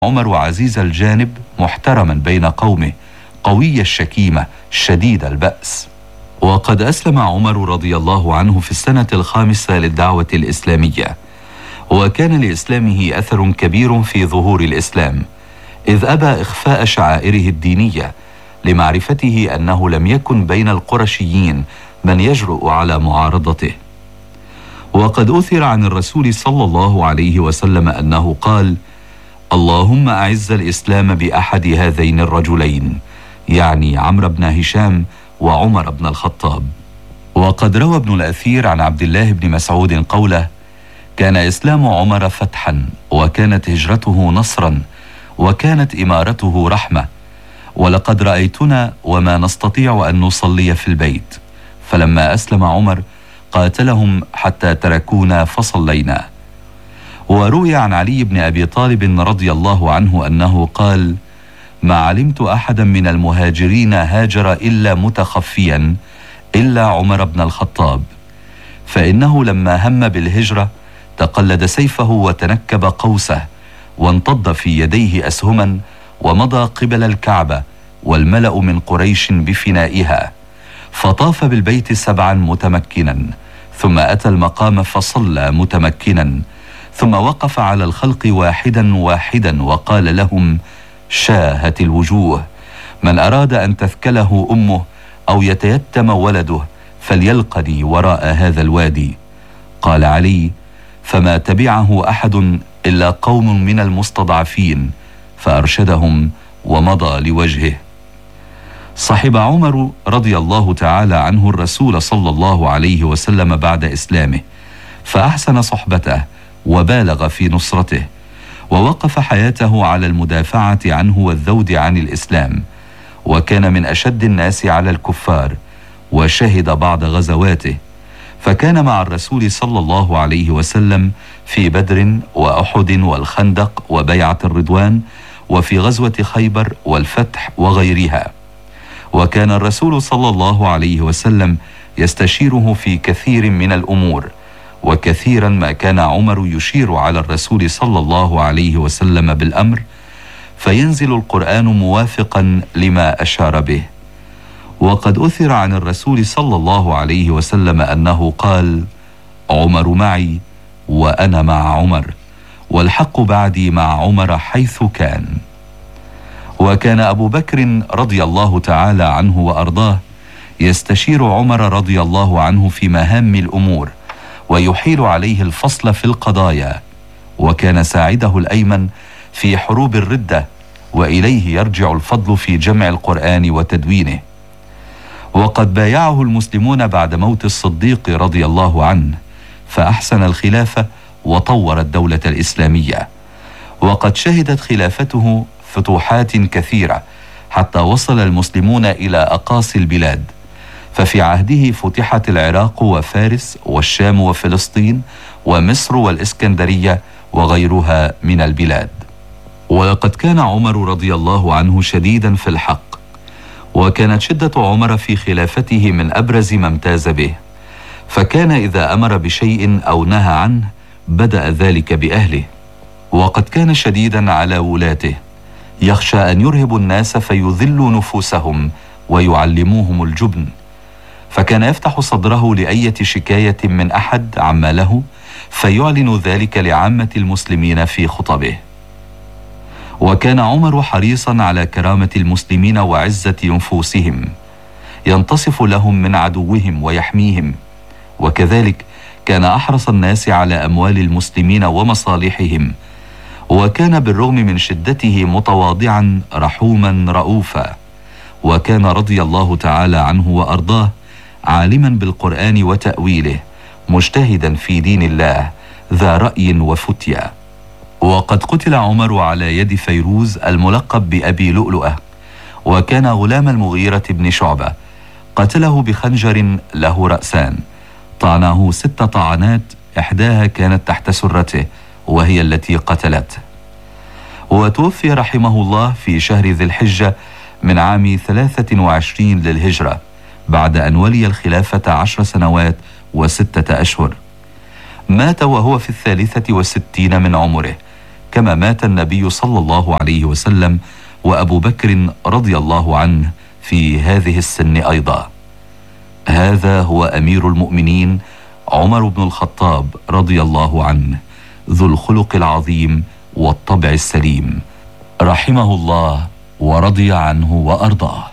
عمر عزيز الجانب محترما بين قومه، قوي الشكيمة شديد البأس. وقد أسلم عمر رضي الله عنه في السنة 5 للدعوة الإسلامية، وكان لإسلامه أثر كبير في ظهور الإسلام، إذ أبى إخفاء شعائره الدينية لمعرفته أنه لم يكن بين القرشيين من يجرؤ على معارضته. وقد أثر عن الرسول صلى الله عليه وسلم أنه قال: اللهم أعز الإسلام بأحد هذين الرجلين، يعني عمرو بن هشام وعمر بن الخطاب. وقد روى ابن الأثير عن عبد الله بن مسعود قوله: كان إسلام عمر فتحا، وكانت هجرته نصرا، وكانت إمارته رحمة، ولقد رأيتنا وما نستطيع أن نصلي في البيت، فلما أسلم عمر قاتلهم حتى تركونا فصلينا. وروي عن علي بن أبي طالب رضي الله عنه أنه قال: ما علمت أحدا من المهاجرين هاجر إلا متخفيا إلا عمر بن الخطاب، فإنه لما هم بالهجرة تقلد سيفه وتنكب قوسه، وانتض في يديه أسهما، ومضى قبل الكعبة والملأ من قريش بفنائها، فطاف بالبيت 7 متمكنا، ثم أتى المقام فصلى متمكنا، ثم وقف على الخلق واحدا واحدا وقال لهم: شاهت الوجوه، من أراد أن تثكله أمه أو يتيتم ولده فليلقني وراء هذا الوادي. قال علي: فما تبعه أحد إلا قوم من المستضعفين، فأرشدهم ومضى لوجهه. صحب عمر رضي الله تعالى عنه الرسول صلى الله عليه وسلم بعد إسلامه، فأحسن صحبته وبالغ في نصرته، ووقف حياته على المدافعة عنه والذود عن الإسلام، وكان من أشد الناس على الكفار، وشهد بعض غزواته، فكان مع الرسول صلى الله عليه وسلم في بدر وأحد والخندق وبيعة الرضوان، وفي غزوة خيبر والفتح وغيرها. وكان الرسول صلى الله عليه وسلم يستشيره في كثير من الأمور، وكثيرا ما كان عمر يشير على الرسول صلى الله عليه وسلم بالأمر، فينزل القرآن موافقا لما أشار به. وقد أثر عن الرسول صلى الله عليه وسلم أنه قال: عمر معي وأنا مع عمر، والحق بعدي مع عمر حيث كان. وكان أبو بكر رضي الله تعالى عنه وأرضاه يستشير عمر رضي الله عنه في مهام الأمور، ويحيل عليه الفصل في القضايا، وكان ساعده الأيمن في حروب الردة، وإليه يرجع الفضل في جمع القرآن وتدوينه. وقد بايعه المسلمون بعد موت الصديق رضي الله عنه، فأحسن الخلافة وطور الدولة الإسلامية. وقد شهدت خلافته فتوحات كثيرة حتى وصل المسلمون إلى أقاصي البلاد، ففي عهده فتحت العراق وفارس والشام وفلسطين ومصر والإسكندرية وغيرها من البلاد. ولقد كان عمر رضي الله عنه شديدا في الحق، وكانت شدة عمر في خلافته من أبرز ما امتاز به، فكان إذا أمر بشيء أو نهى عنه بدأ ذلك بأهله. وقد كان شديدا على ولاته، يخشى أن يرهب الناس فيذلوا نفوسهم ويعلموهم الجبن، فكان يفتح صدره لأية شكاية من أحد عما له، فيعلن ذلك لعامة المسلمين في خطبه. وكان عمر حريصا على كرامة المسلمين وعزة نفوسهم، ينتصف لهم من عدوهم ويحميهم، وكذلك كان أحرص الناس على أموال المسلمين ومصالحهم، وكان بالرغم من شدته متواضعا رحوما رؤوفا. وكان رضي الله تعالى عنه وأرضاه عالما بالقرآن وتأويله، مجتهدا في دين الله، ذا رأي وفتيا. وقد قتل عمر على يد فيروز الملقب بأبي لؤلؤة، وكان غلام المغيرة بن شعبة، قتله بخنجر له رأسان، طعنه 6 طعنات، إحداها كانت تحت سرته وهي التي قتلته. وتوفي رحمه الله في شهر ذي الحجة من عام 23 للهجرة، بعد أن ولي الخلافة 10 سنوات و6 أشهر. مات وهو في 63 من عمره، كما مات النبي صلى الله عليه وسلم وأبو بكر رضي الله عنه في هذه السن أيضا. هذا هو أمير المؤمنين عمر بن الخطاب رضي الله عنه، ذو الخلق العظيم والطبع السليم، رحمه الله ورضي عنه وأرضاه.